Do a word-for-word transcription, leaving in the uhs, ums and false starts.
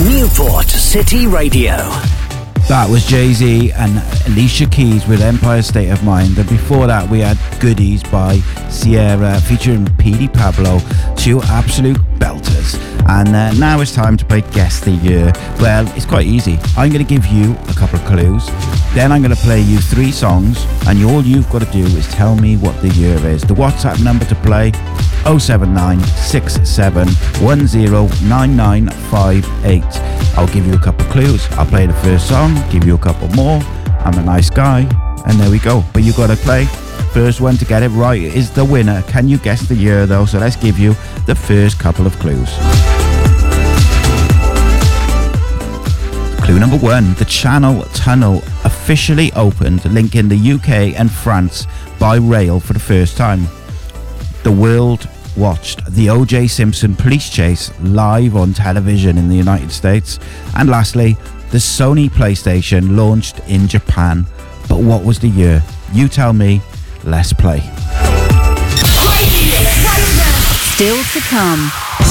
Newport City Radio. That was Jay-Z and Alicia Keys with Empire State of Mind. And before that, we had Goodies by Sierra featuring Petey Pablo. Two absolute belters. And uh, now it's time to play Guess the Year. Well, it's quite easy. I'm going to give you a couple of clues. Then I'm going to play you three songs. And all you've got to do is tell me what the year is. The WhatsApp number to play, oh seven nine six seven one oh nine nine five eight. I'll give you a couple of clues. I'll play the first song, give you a couple more. I'm a nice guy, and there we go. But you got to play. First one to get it right is the winner. Can you guess the year though? So let's give you the first couple of clues. Clue number one, the Channel Tunnel officially opened, linking the U K and France by rail for the first time. The world watched the O J Simpson police chase live on television in the United States. And lastly, the Sony PlayStation launched in Japan. But what was the year? You tell me. Let's play. Still to come.